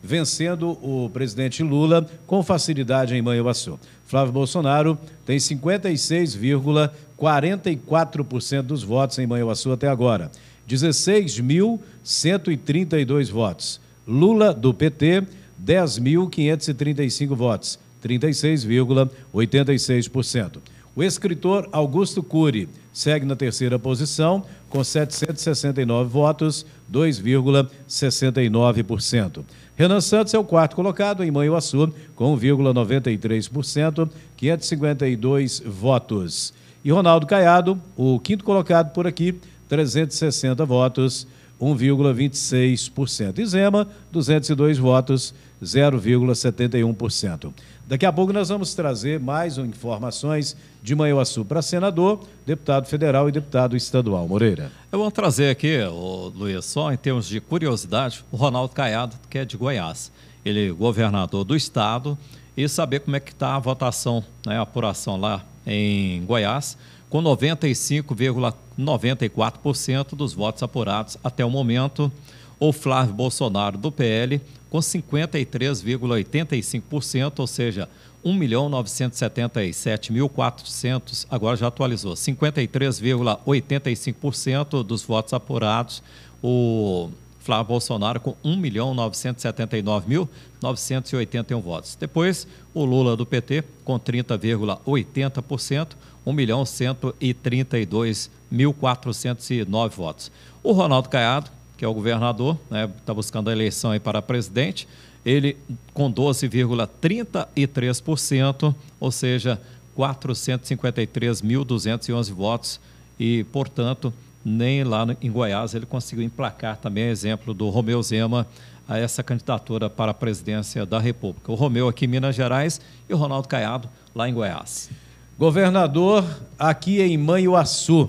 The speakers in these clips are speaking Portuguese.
vencendo o presidente Lula com facilidade em Manhuaçu. Flávio Bolsonaro tem 56,44% dos votos em Manhuaçu até agora. 16.132 votos. Lula, do PT, 10.535 votos, 36,86%. O escritor Augusto Cury segue na terceira posição, com 769 votos, 2,69%. Renan Santos é o quarto colocado em Manhuaçu, com 1,93%, 552 votos. E Ronaldo Caiado, o quinto colocado por aqui, 360 votos, 1,26%. E Zema, 202 votos, 0,71%. Daqui a pouco nós vamos trazer mais informações de Manhuaçu para senador, deputado federal e deputado estadual. Moreira. Eu vou trazer aqui, Luiz, só em termos de curiosidade, o Ronaldo Caiado, que é de Goiás. Ele é governador do estado, e saber como é que está a votação, né, a apuração lá em Goiás, com 95,94% dos votos apurados até o momento. O Flávio Bolsonaro, do PL, com 53,85%, ou seja, 1.977.400, agora já atualizou, 53,85% dos votos apurados. O Flávio Bolsonaro com 1.979.981 votos. Depois, o Lula, do PT, com 30,80%, 1.132.409 votos. O Ronaldo Caiado, que é o governador, né, está buscando a eleição aí para presidente, ele com 12,33%, ou seja, 453.211 votos e, portanto, nem lá em Goiás ele conseguiu emplacar também, exemplo do Romeu Zema, a essa candidatura para a presidência da República. O Romeu aqui em Minas Gerais e o Ronaldo Caiado lá em Goiás. Governador aqui em Manhuaçu,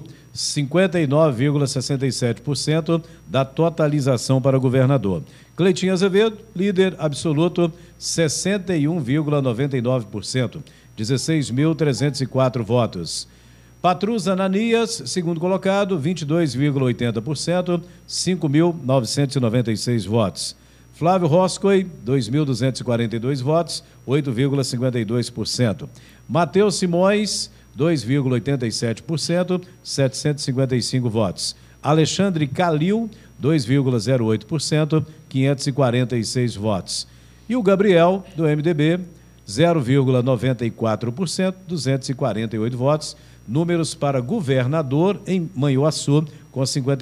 59,67% da totalização para governador. Cleitinho Azevedo, líder absoluto, 61,99%, 16.304 votos. Patrus Ananias, segundo colocado, 22,80%, 5.996 votos. Flávio Roscoe, 2.242 votos, 8,52%. Matheus Simões, 2,87%, 755 votos. Alexandre Calil, 2,08%, 546 votos. E o Gabriel, do MDB, 0,94%, 248 votos. Números para governador em Manhuaçu, com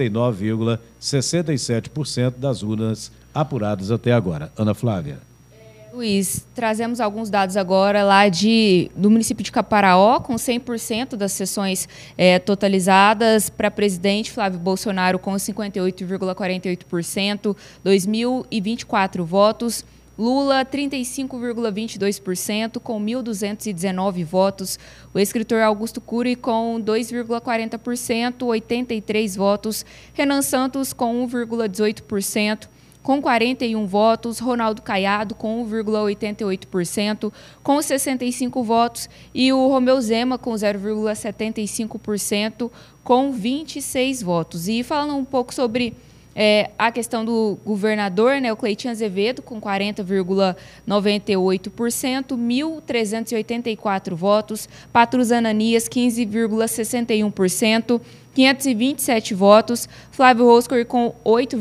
59,67% das urnas apuradas até agora. Ana Flávia. Luiz, trazemos alguns dados agora lá do município de Caparaó, com 100% das sessões totalizadas. Para presidente, Flávio Bolsonaro com 58,48%, 2.024 votos. Lula, 35,22%, com 1.219 votos. O escritor Augusto Cury, com 2,40%, 83 votos. Renan Santos, com 1,18%. Com 41 votos, Ronaldo Caiado com 1,88%, com 65 votos, e o Romeu Zema com 0,75%, com 26 votos. E falando um pouco sobre a questão do governador, né, o Cleitinho Azevedo com 40,98%, 1.384 votos, Patrus Ananias 15,61%, 527 votos, Flávio Roscoe com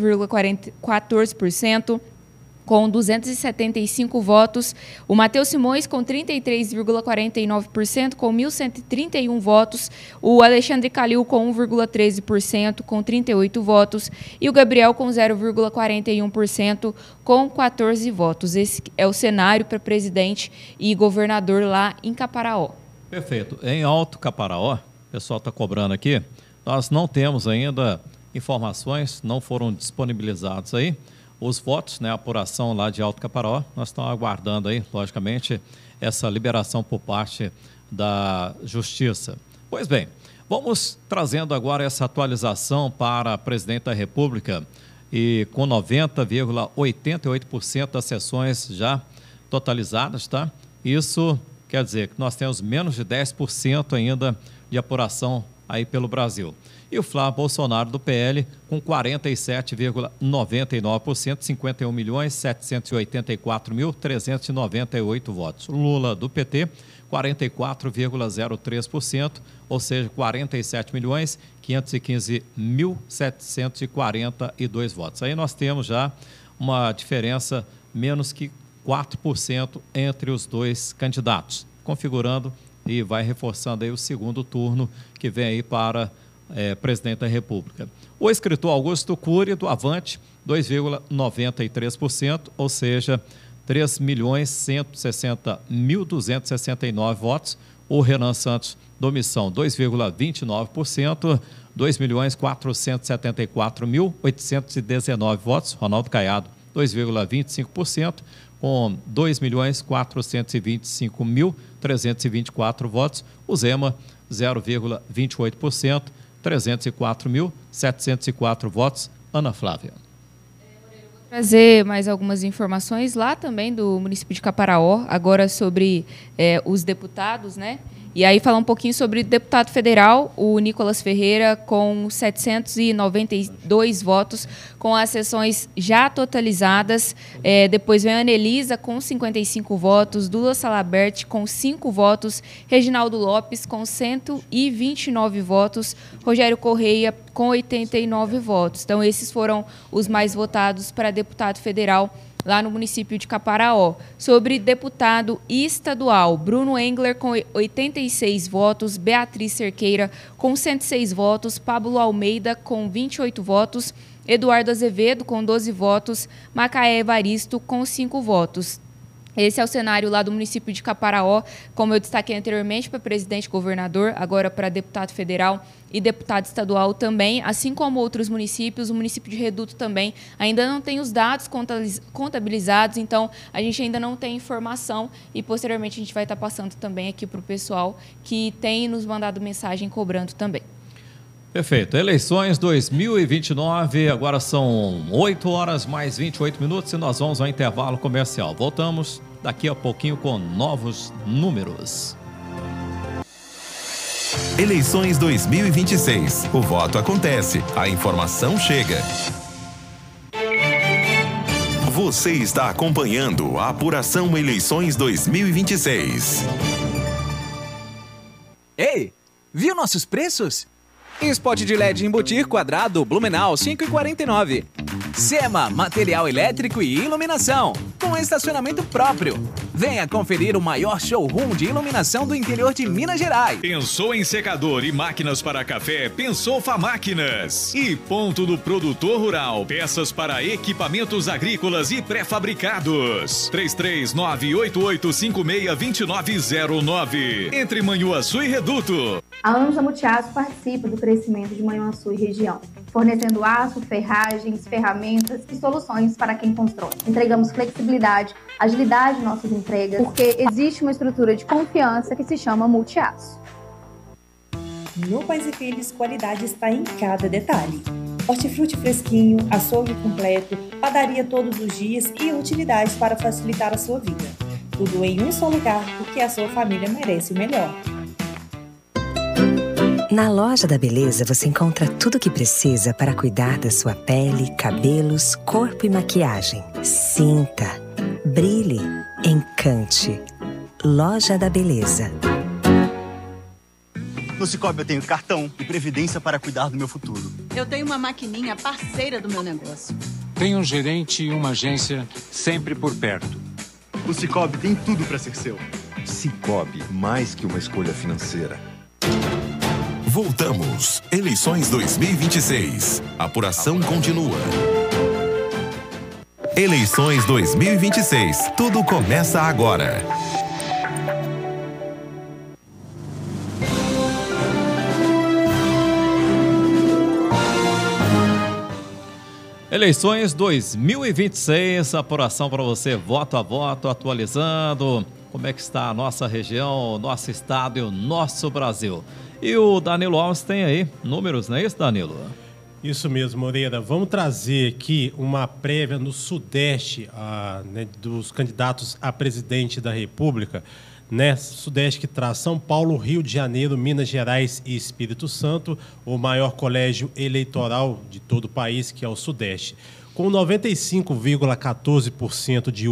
8,14%, com 275 votos, o Matheus Simões com 33,49%, com 1.131 votos, o Alexandre Calil com 1,13%, com 38 votos, e o Gabriel com 0,41%, com 14 votos. Esse é o cenário para presidente e governador lá em Caparaó. Perfeito. Em Alto Caparaó, o pessoal está cobrando aqui, nós não temos ainda informações, não foram disponibilizados aí os votos, né, a apuração lá de Alto Caparaó. Nós estamos aguardando aí, logicamente, essa liberação por parte da Justiça. Pois bem, vamos trazendo agora essa atualização para a presidente da República, e com 90,88% das sessões já totalizadas, tá? Isso quer dizer que nós temos menos de 10% ainda de apuração aí pelo Brasil. e o Flávio Bolsonaro do PL com 47,99%, 51.784.398 votos. Lula do PT, 44,03%, ou seja, 47.515.742 votos. Aí nós temos já uma diferença menos que 4% entre os dois candidatos, configurando e vai reforçando aí o segundo turno que vem aí para presidente da República. O escritor Augusto Cury, do Avante, 2,93%, ou seja, 3.160.269 votos. O Renan Santos, do Missão, 2,29%, 2.474.819 votos. Ronaldo Caiado, 2,25%, com 2.425.324 votos. O Zema, 0,28%, 304.704 votos. Ana Flávia. Trazer mais algumas informações lá também do município de Caparaó, agora sobre os deputados, né? E aí falar um pouquinho sobre o deputado federal, o Nicolas Ferreira, com 792 votos, com as sessões já totalizadas. Depois vem a Anelisa, com 55 votos, Dula Salabert, com 5 votos, Reginaldo Lopes, com 129 votos, Rogério Correia, com 89 votos. Então, esses foram os mais votados para deputado federal lá no município de Caparaó. Sobre deputado estadual, Bruno Engler com 86 votos, Beatriz Cerqueira com 106 votos, Pablo Almeida com 28 votos, Eduardo Azevedo com 12 votos, Macaé Evaristo com 5 votos. Esse é o cenário lá do município de Caparaó, como eu destaquei anteriormente, para presidente e governador, agora para deputado federal e deputado estadual também, assim como outros municípios. O município de Reduto também ainda não tem os dados contabilizados, então a gente ainda não tem informação e posteriormente a gente vai estar passando também aqui para o pessoal que tem nos mandado mensagem cobrando também. Perfeito. Eleições 2029, agora são 8 horas mais 28 minutos e nós vamos ao intervalo comercial. Voltamos daqui a pouquinho com novos números. Eleições 2026. O voto acontece, a informação chega. Você está acompanhando a apuração Eleições 2026. Ei, viu nossos preços? Spot de LED embutir quadrado Blumenau 5,49. Sema, material elétrico e iluminação, com estacionamento próprio. Venha conferir o maior showroom de iluminação do interior de Minas Gerais. Pensou em secador e máquinas para café? Pensou Famáquinas. E Ponto do Produtor Rural, peças para equipamentos agrícolas e pré-fabricados. 33988562909. Entre Manhuaçu e Reduto. A ANSA Multiaço participa do crescimento de Manhuaçu e região, fornecendo aço, ferragens, ferramentas e soluções para quem constrói. Entregamos flexibilidade, agilidade em nossas entregas, porque existe uma estrutura de confiança que se chama Multiaço. No Pais e Filhos, qualidade está em cada detalhe. Hortifruti fresquinho, açougue completo, padaria todos os dias e utilidades para facilitar a sua vida. Tudo em um só lugar, porque a sua família merece o melhor. Na Loja da Beleza você encontra tudo o que precisa para cuidar da sua pele, cabelos, corpo e maquiagem. Sinta, brilhe, encante. Loja da Beleza. No Cicobi eu tenho cartão e previdência para cuidar do meu futuro. Eu tenho uma maquininha parceira do meu negócio. Tenho um gerente e uma agência sempre por perto. O Cicobi tem tudo para ser seu. Cicobi, mais que uma escolha financeira. Voltamos. Eleições 2026. A apuração continua. Eleições 2026. Tudo começa agora. Eleições 2026, apuração para você, voto a voto, atualizando como é que está a nossa região, nosso estado e o nosso Brasil. E o Danilo Alves tem aí números, não é isso, Danilo? Isso mesmo, Moreira. Vamos trazer aqui uma prévia no Sudeste dos candidatos a presidente da República. né? Sudeste que traz São Paulo, Rio de Janeiro, Minas Gerais e Espírito Santo, o maior colégio eleitoral de todo o país, que é o Sudeste. Com 95,14% de